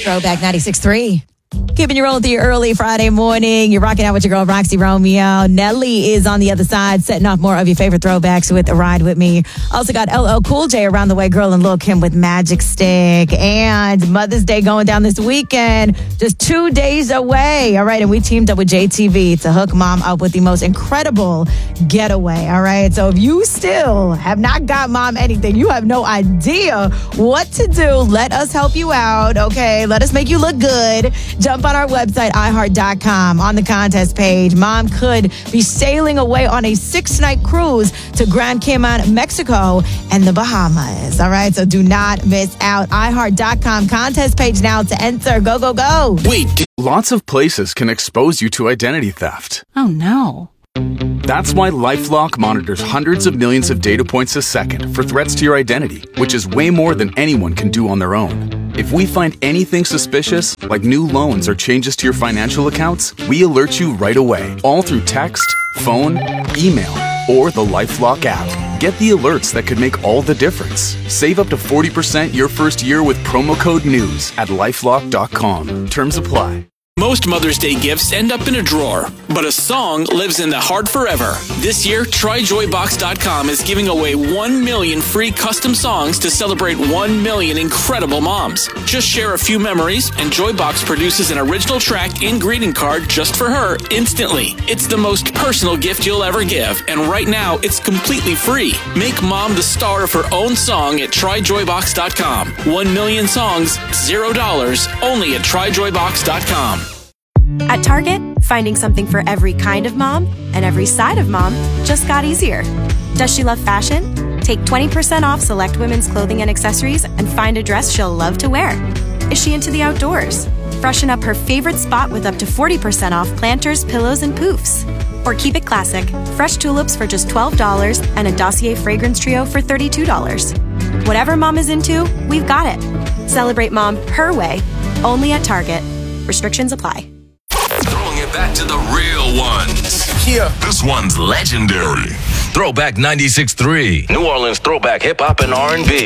Throwback 96.3. Keeping you rolling through your early Friday morning. You're rocking out with your girl, Roxy Romeo. Nelly is on the other side, setting off more of your favorite throwbacks with a Ride With Me. Also got LL Cool J, Around the Way Girl, and Lil' Kim with Magic Stick. And Mother's Day going down this weekend, just 2 days away. All right, and we teamed up with JTV to hook mom up with the most incredible getaway. All right, so if you still have not got mom anything, you have no idea what to do, let us help you out, okay? Let us make you look good. Jump on our website, iHeart.com. On the contest page, mom could be sailing away on a 6-night cruise to Grand Cayman, Mexico, and the Bahamas. All right, so do not miss out. iHeart.com contest page now to enter. Go, go, go. Wait, lots of places can expose you to identity theft. Oh, no. That's why LifeLock monitors hundreds of millions of data points a second for threats to your identity, which is way more than anyone can do on their own. If we find anything suspicious, like new loans or changes to your financial accounts, we alert you right away, all through text, phone, email, or the LifeLock app. Get the alerts that could make all the difference. Save up to 40% your first year with promo code NEWS at LifeLock.com. Terms apply. Most Mother's Day gifts end up in a drawer, but a song lives in the heart forever. This year, TryJoyBox.com is giving away 1 million free custom songs to celebrate 1 million incredible moms. Just share a few memories, and Joybox produces an original track and greeting card just for her instantly. It's the most personal gift you'll ever give, and right now, it's completely free. Make mom the star of her own song at TryJoyBox.com. 1 million songs, $0, only at TryJoyBox.com. At Target, finding something for every kind of mom and every side of mom just got easier. Does she love fashion? Take 20% off select women's clothing and accessories and find a dress she'll love to wear. Is she into the outdoors? Freshen up her favorite spot with up to 40% off planters, pillows, and poofs. Or keep it classic, fresh tulips for just $12 and a Dossier fragrance trio for $32. Whatever mom is into, we've got it. Celebrate mom her way, only at Target. Restrictions apply. Throwing it back to the real ones. Yeah. This one's legendary. Throwback 96.3. New Orleans throwback hip hop and R&B.